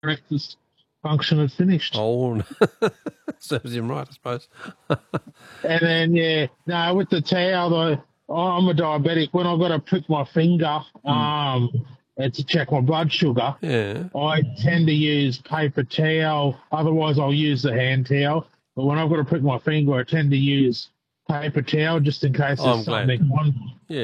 erectus function had finished. Oh, serves him right, I suppose. And then, with the towel, I'm a diabetic. When I've got to prick my finger and to check my blood sugar, Yeah. I tend to use paper towel. Otherwise, I'll use the hand towel. But when I've got to prick my finger, I tend to use paper towel just in case Oh, there's I'm glad. something Yeah.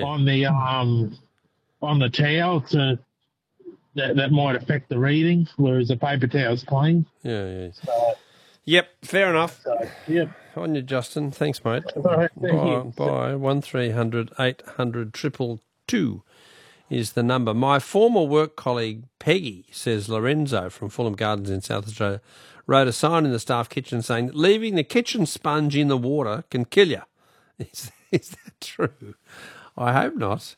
on the towel that might affect the reading, whereas the paper towel's clean. Yeah. So, Yep, fair enough. yep. On you, Justin. Thanks, mate. All right, thank you. Bye. 1300 800 222 is the number. My former work colleague, Peggy, says Lorenzo from Fulham Gardens in South Australia, wrote a sign in the staff kitchen saying that leaving the kitchen sponge in the water can kill you. Is that true? I hope not.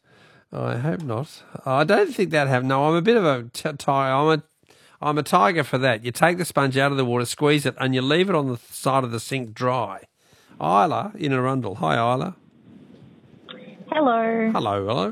I don't think that happened. No, I'm a bit of a tiger. I'm a tiger for that. You take the sponge out of the water, squeeze it, and you leave it on the side of the sink dry. Isla in Arundel. Hi, Isla. Hello. Hello.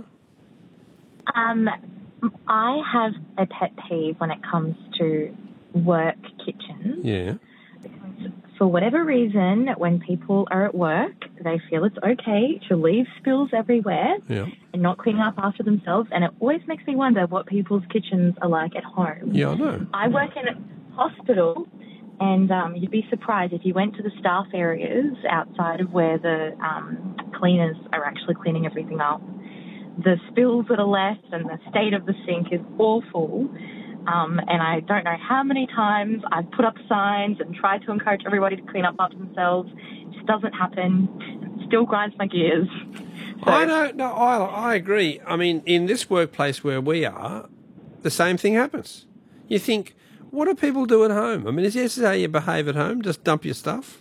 I have a pet peeve when it comes to work kitchens. Yeah. Because for whatever reason, when people are at work, they feel it's okay to leave spills everywhere and not clean up after themselves. And it always makes me wonder what people's kitchens are like at home. Yeah, I know. I work in a hospital, and you'd be surprised if you went to the staff areas outside of where the cleaners are actually cleaning everything up. The spills that are left and the state of the sink is awful. And I don't know how many times I've put up signs and tried to encourage everybody to clean up after themselves. It just doesn't happen. It still grinds my gears. So, I agree. I mean, in this workplace where we are, the same thing happens. You think, what do people do at home? I mean, is this how you behave at home? Just dump your stuff?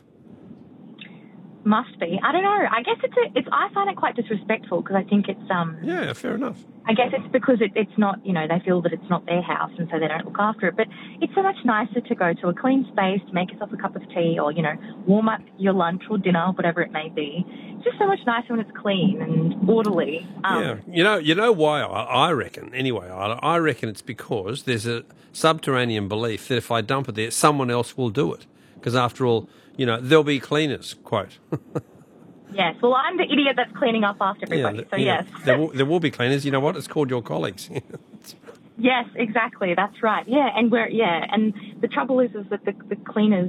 Must be. I don't know. I guess I find it quite disrespectful because I think it's Yeah, fair enough. I guess it's because it's not, they feel that it's not their house and so they don't look after it. But it's so much nicer to go to a clean space, to make yourself a cup of tea or, warm up your lunch or dinner, whatever it may be. It's just so much nicer when it's clean and orderly. Yeah. You know why I reckon, anyway, I reckon it's because there's a subterranean belief that if I dump it there, someone else will do it. Because after all, there'll be cleaners, quote. Yes, well, I'm the idiot that's cleaning up after everybody, yes. There will be cleaners. You know what? It's called your colleagues. Yes, exactly. That's right. Yeah, and the trouble is that the cleaners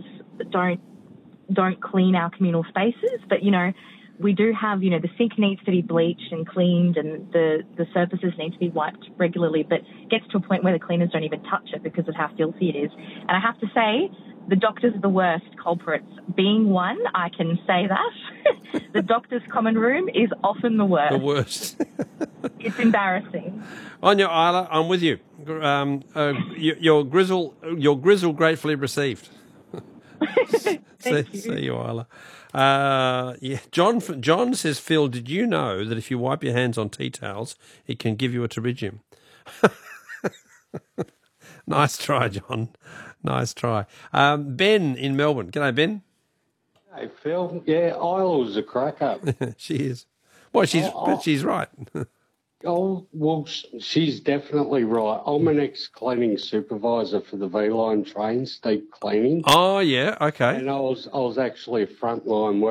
don't clean our communal spaces, but we do have the sink needs to be bleached and cleaned, and the surfaces need to be wiped regularly. But it gets to a point where the cleaners don't even touch it because of how filthy it is. And I have to say, the doctors are the worst culprits. Being one, I can say that. The doctor's common room is often the worst. The worst. It's embarrassing. On your Isla, I'm with you. Your grizzle gratefully received. Thank you. See you, Isla. John says, Phil, did you know that if you wipe your hands on tea towels, it can give you a pterygium? Nice try, John. Nice try. Ben in Melbourne. G'day, Ben. Hey, Phil. Yeah, Isla's a cracker. She is. Well, she's right. Oh, well, she's definitely right. I'm an ex-cleaning supervisor for the V-Line trains, deep cleaning. Oh, yeah, okay. And I was actually a frontline